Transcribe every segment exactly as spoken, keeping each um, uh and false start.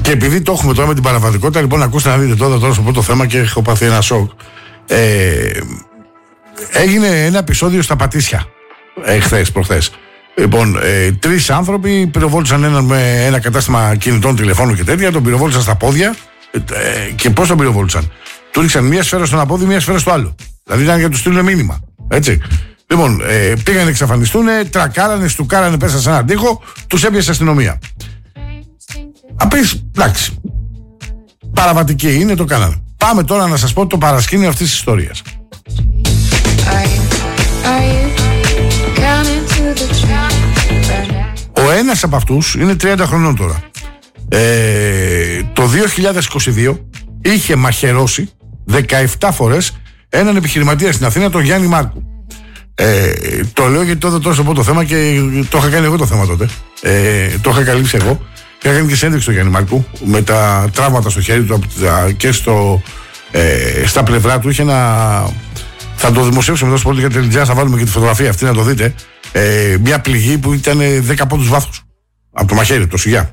Και επειδή το έχουμε τώρα με την παραβατικότητα, λοιπόν, ακούστε να δείτε τώρα, τώρα στο πρώτο θέμα και έχω πάθει ένα σοκ. Ε, έγινε ένα επεισόδιο στα Πατήσια, ε, χθες, προχθές. Λοιπόν, ε, τρεις άνθρωποι πυροβόλησαν έναν με ένα κατάστημα κινητών τηλεφώνων και τέτοια, τον πυροβόλησαν στα πόδια. Ε, και πώς τον πυροβόλησαν? Του ρίξαν μία σφαίρα στον απόδι, μία σφαίρα στο άλλο. Δηλαδή ήταν για να του στείλουν μήνυμα. Έτσι. Λοιπόν, ε, πήγαν να εξαφανιστούν, τρακάρανε, στουκάρανε, πέσαν σε έναν τοίχο, τους έπιασε αστυνομία. Απείς, εντάξει. Παραβατική είναι, το κάνανε. Πάμε τώρα να σας πω το παρασκήνιο αυτής της ιστορίας. Ο ένας από αυτούς είναι τριάντα χρονών τώρα. Ε, το δύο χιλιάδες είκοσι δύο είχε μαχαιρώσει δεκαεπτά φορές έναν επιχειρηματία στην Αθήνα, τον Γιάννη Μάρκου. Ε, το λέω γιατί τότε τόσο πω το θέμα και το είχα κάνει εγώ το θέμα τότε. Ε, το είχα καλύψει εγώ. Και είχα κάνει και συνέντευξη στον Γιάννη Μάρκου με τα τραύματα στο χέρι του και στο, ε, στα πλευρά του. Είχε ένα. Θα το δημοσιεύσουμε εδώ στο Πολιτικά Τελιτζιά, θα βάλουμε και τη φωτογραφία αυτή να το δείτε. Ε, μια πληγή που ήταν δέκα πόντους βάθους από το μαχαίρι, το σιγιά.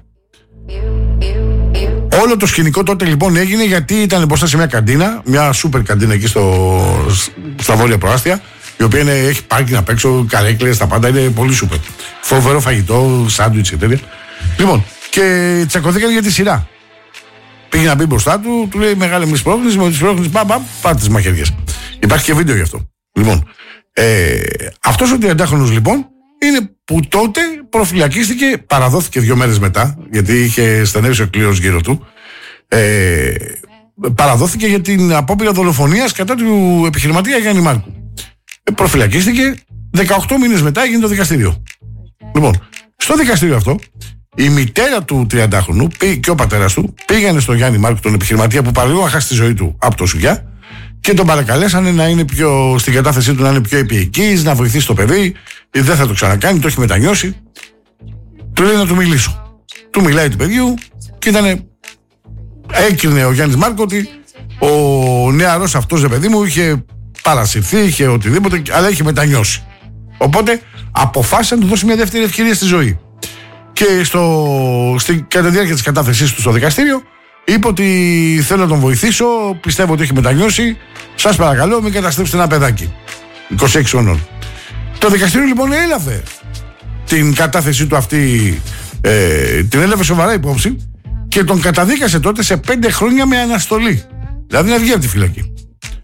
Όλο το σκηνικό τότε λοιπόν έγινε γιατί ήταν μπροστά σε μια καντίνα, μια σούπερ καντίνα εκεί στο, στα βόρεια προάστια, η οποία είναι, έχει πάρκινγκ απ' έξω, καρέκλες, τα πάντα, είναι πολύ σούπερ. Φοβερό φαγητό, σάντουιτς και τέτοια. Λοιπόν, και τσακωθήκαν για τη σειρά. Πήγε να μπει μπροστά του, του λέει μεγάλη μη πρόκληση, με τις πρόκληση, πά, πά, πάτε τις μαχαιριές. Υπάρχει και βίντεο γι' αυτό. Λοιπόν, ε, αυτός ο τριαντάχρονος λοιπόν είναι που τότε προφυλακίστηκε, παραδόθηκε δύο μέρες μετά, γιατί είχε στενεύσει ο κλήρος γύρω του. Ε, παραδόθηκε για την απόπειρα δολοφονίας κατά του επιχειρηματία Γιάννη Μάρκου. Ε, προφυλακίστηκε, δεκαοκτώ μήνες μετά έγινε το δικαστήριο. Λοιπόν, στο δικαστήριο αυτό, η μητέρα του τριαντάχρονου και ο πατέρας του πήγανε στον Γιάννη Μάρκου, τον επιχειρηματία που παραλίγο να χάσει τη ζωή του από το σουγιά, και τον παρακαλέσανε να είναι πιο, στην κατάθεσή του να είναι πιο επίοικης, να βοηθήσει το παιδί, δεν θα το ξανακάνει, το έχει μετανιώσει. Του λέει να του μιλήσω. Του μιλάει του παιδιού και ήταν. Έκρινε ο Γιάννης Μάρκο ότι ο νεαρός αυτός, ρε παιδί μου, είχε παρασυρθεί, είχε οτιδήποτε, αλλά είχε μετανιώσει. Οπότε αποφάσισε να του δώσει μια δεύτερη ευκαιρία στη ζωή. Και στο, στην, κατά τη διάρκεια της κατάθεσής του στο δικαστήριο, είπε ότι θέλω να τον βοηθήσω, πιστεύω ότι έχει μετανιώσει. Σας παρακαλώ, μην καταστρέψετε ένα παιδάκι. είκοσι έξι χρονών. Το δικαστήριο λοιπόν έλαβε την κατάθεσή του αυτή, ε, την έλαβε σοβαρά υπόψη και τον καταδίκασε τότε σε πέντε χρόνια με αναστολή. Δηλαδή να βγει από τη φυλακή.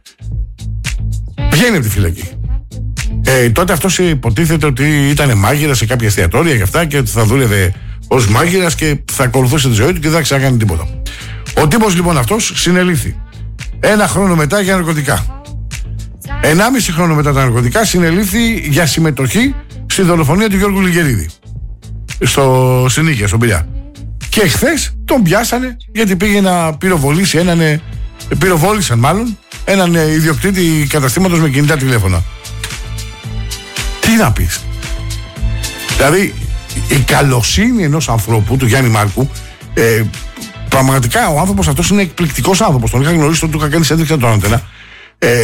Βγαίνει από τη φυλακή. Ε, τότε αυτός υποτίθεται ότι ήταν μάγειρας σε κάποια εστιατόρια και αυτά και ότι θα δούλευε ως μάγειρας και θα ακολουθούσε τη ζωή του και δεν θα ξανακάνει τίποτα. Ο τύπος λοιπόν αυτός συνελήφθη. Ένα χρόνο μετά για ναρκωτικά. Ενάμιση χρόνο μετά τα ναρκωτικά συνελήφθη για συμμετοχή στη δολοφονία του Γιώργου Λιγερίδη. Στο Συνίκια, στον Πειραιά. Και χθες τον πιάσανε γιατί πήγε να πυροβολήσει έναν. Πυροβόλησαν μάλλον έναν ιδιοκτήτη καταστήματος με κινητά τηλέφωνα. Τι να πεις? Δηλαδή η καλοσύνη ενός ανθρώπου, του Γιάννη Μάρκου, ε, πραγματικά ο άνθρωπος αυτός είναι εκπληκτικός άνθρωπος. Τον είχα γνωρίσει, τον του είχα κάνει συνέντευξη από τον Αντένα. Ε,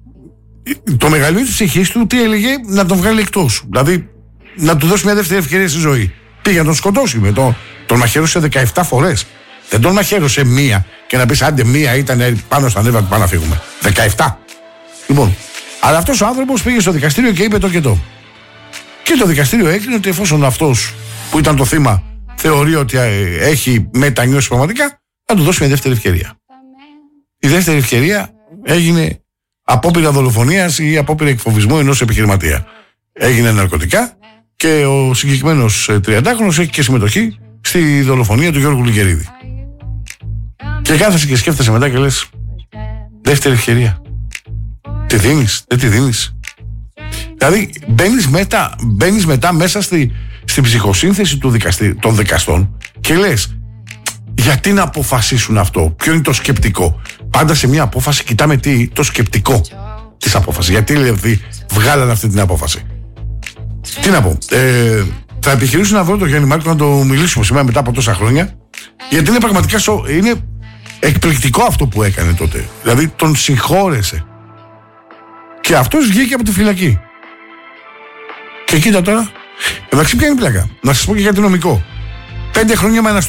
το μεγαλύτερο της ψυχής του τι έλεγε? Να τον βγάλει εκτός. Δηλαδή να του δώσει μια δεύτερη ευκαιρία στη ζωή. Πήγε να τον σκοτώσει με το, τον μαχαίρωσε δεκαεπτά φορές. Δεν τον μαχαίρωσε μία και να πεις άντε μία ήταν πάνω στα νεύρα του, πάνω να φύγουμε. δεκαεπτά. Λοιπόν, αλλά αυτός ο άνθρωπος πήγε στο δικαστήριο και είπε το και το. Και το δικαστήριο έκρινε ότι εφόσον αυτός που ήταν το θύμα θεωρεί ότι έχει μετανιώσει πραγματικά, να του δώσει μια δεύτερη ευκαιρία. Η δεύτερη ευκαιρία έγινε απόπειρα δολοφονίας ή απόπειρα εκφοβισμού ενός επιχειρηματία. Έγινε ναρκωτικά και ο συγκεκριμένος τριαντάχρονος έχει και συμμετοχή στη δολοφονία του Γιώργου Λιγερίδη. Και κάθεσαι και σκέφτεσαι μετά και λες, δεύτερη ευκαιρία. Τη δίνεις, δεν τη δίνεις? Δηλαδή μπαίνεις μετά, μπαίνεις μετά μέσα στη, στην ψυχοσύνθεση του δικαστή, των δικαστών και λες, γιατί να αποφασίσουν αυτό? Ποιο είναι το σκεπτικό? Πάντα σε μια απόφαση κοιτάμε τι, το σκεπτικό της απόφασης. Γιατί δηλαδή βγάλανε αυτή την απόφαση? Τι να πω, ε, θα επιχειρήσω να βρω τον Γιάννη Μάρκο να το μιλήσουμε σήμερα μετά από τόσα χρόνια, γιατί είναι πραγματικά σο, είναι εκπληκτικό αυτό που έκανε τότε. Δηλαδή τον συγχώρεσε και αυτός βγήκε από τη φυλακή. Και κοίτα τώρα, εντάξει, ποια είναι η πλάκα? Να σας πω και για το νομικό. Πέντε χρόνια με αναστολή.